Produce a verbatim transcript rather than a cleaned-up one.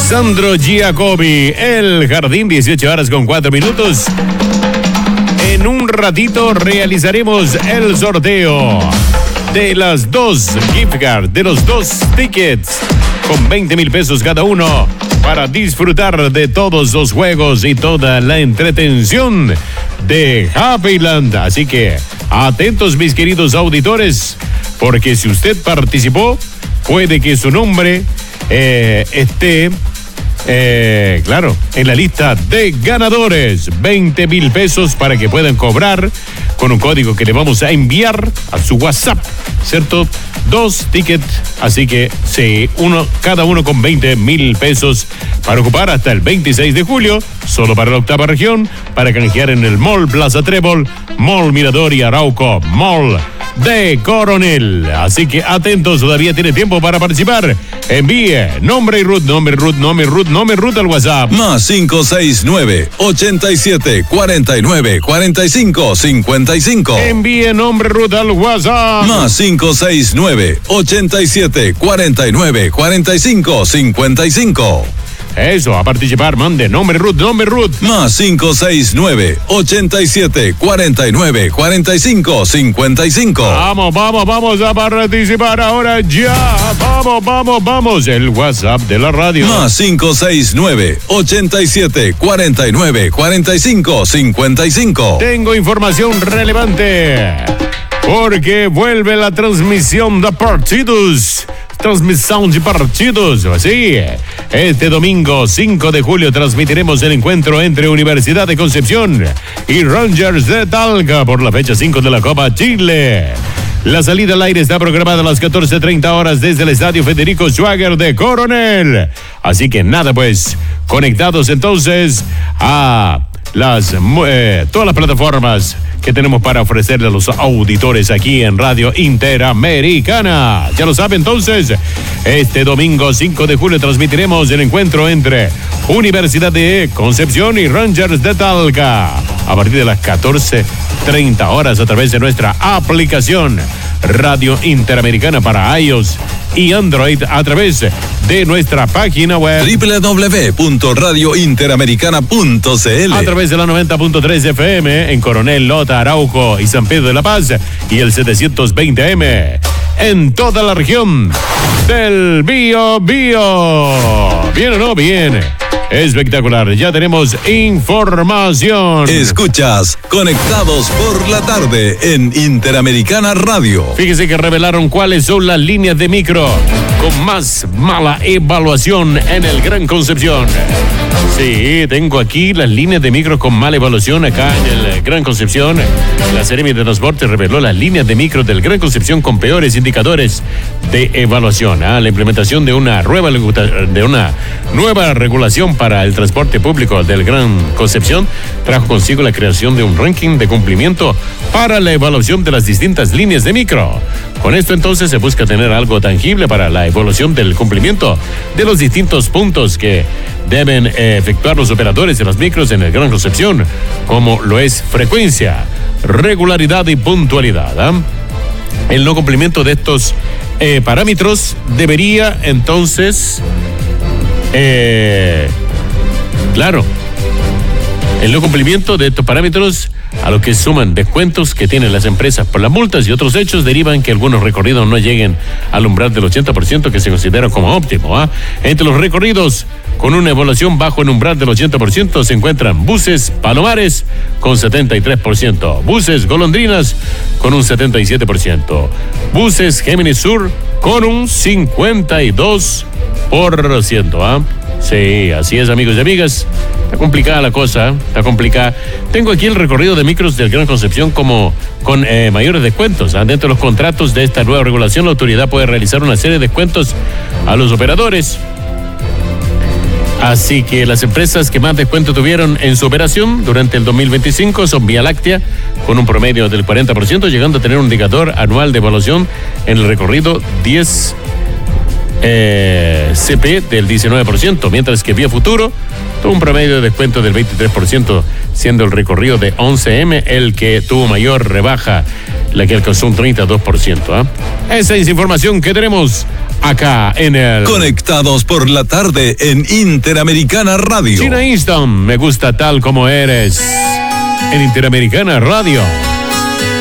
Sandro Giacobi, El Jardín, dieciocho horas con cuatro minutos. En un ratito realizaremos el sorteo de las dos gift cards, de los dos tickets, con veinte mil pesos cada uno, para disfrutar de todos los juegos y toda la entretención de Happyland. Así que atentos, mis queridos auditores, porque si usted participó, puede que su nombre eh, esté, eh, claro, en la lista de ganadores. veinte mil pesos para que puedan cobrar con un código que le vamos a enviar a su WhatsApp, ¿cierto? Dos tickets, así que sí, uno, cada uno con veinte mil pesos para ocupar hasta el veintiséis de julio, solo para la octava región, para canjear en el Mall Plaza Trébol, Mall Mirador y Arauco, Mall de Coronel. Así que atentos, todavía tiene tiempo para participar. Envíe nombre y root, nombre y root, nombre y root, nombre y root al WhatsApp. Más cinco seis nueve, ochenta y siete, cuarenta y nueve, cuarenta y cinco, cincuenta y cinco. Envíe nombre y root al WhatsApp. Más cinco seis nueve, ochenta y siete, cuarenta y nueve, cuarenta y cinco, cincuenta y cinco. Eso, a participar, mande nombre root, nombre root. Más cinco seis nueve, ochenta y siete, cuarenta y nueve, cuarenta y cinco, cincuenta y cinco. Vamos, vamos, vamos a participar ahora ya. Vamos, vamos, vamos. El WhatsApp de la radio. Más cinco seis nueve, ochenta y siete, cuarenta y nueve, cuarenta y cinco, cincuenta y cinco. Tengo información relevante, porque vuelve la transmisión de partidos. Transmisión de partidos, sí. Este domingo cinco de julio transmitiremos el encuentro entre Universidad de Concepción y Rangers de Talca por la fecha cinco de la Copa Chile. La salida al aire está programada a las catorce treinta horas desde el Estadio Federico Schwager de Coronel. Así que nada, pues, conectados entonces a las eh, todas las plataformas que tenemos para ofrecerle a los auditores aquí en Radio Interamericana. Ya lo sabe, entonces, este domingo cinco de julio transmitiremos el encuentro entre Universidad de Concepción y Rangers de Talca a partir de las catorce treinta horas a través de nuestra aplicación Radio Interamericana para iOS y Android, a través de nuestra página web doble u doble u doble u punto radio interamericana punto c l, a través de la noventa punto tres F M en Coronel, Lota, Arauco y San Pedro de la Paz, y el setecientos veinte A M en toda la región del Bío Bío. ¿Bien o no? Bien. Espectacular, ya tenemos información. Escuchas Conectados por la Tarde en Interamericana Radio. Fíjese que revelaron cuáles son las líneas de micro con más mala evaluación en el Gran Concepción. Sí, tengo aquí las líneas de micro con mala evaluación acá en el Gran Concepción. La Seremi de Transporte reveló las líneas de micro del Gran Concepción con peores indicadores de evaluación. ¿Ah? La implementación de una nueva, de una nueva regulación para el transporte público del Gran Concepción trajo consigo la creación de un ranking de cumplimiento para la evaluación de las distintas líneas de micro. Con esto entonces se busca tener algo tangible para la evaluación del cumplimiento de los distintos puntos que deben eh, efectuar los operadores de las micros en el Gran Concepción, como lo es frecuencia, regularidad y puntualidad. ¿eh? El no cumplimiento de estos eh, parámetros debería entonces... Eh, claro, el no cumplimiento de estos parámetros, a lo que suman descuentos que tienen las empresas por las multas y otros hechos, derivan que algunos recorridos no lleguen al umbral del ochenta por ciento que se considera como óptimo. ¿eh? Entre los recorridos con una evaluación bajo el umbral del ochenta por ciento se encuentran buses Palomares con setenta y tres por ciento, buses Golondrinas con un setenta y siete por ciento, buses Géminis Sur con un cincuenta y dos por ciento. ¿ah? Sí, así es, amigos y amigas. Está complicada la cosa, ¿eh? está complicada. Tengo aquí el recorrido de micros del Gran Concepción como con eh, mayores descuentos. ¿eh? Dentro de los contratos de esta nueva regulación, la autoridad puede realizar una serie de descuentos a los operadores. Así que las empresas que más descuento tuvieron en su operación durante el dos mil veinticinco son Vía Láctea, con un promedio del cuarenta por ciento, llegando a tener un indicador anual de evaluación en el recorrido diez eh, C P del diecinueve por ciento, mientras que Vía Futuro tuvo un promedio de descuento del veintitrés por ciento, siendo el recorrido de once M el que tuvo mayor rebaja, la que alcanzó un treinta y dos por ciento. ¿eh? Esa es información que tenemos acá en el... Conectados por la tarde en Interamericana Radio. China Easton, me gusta tal como eres. En Interamericana Radio.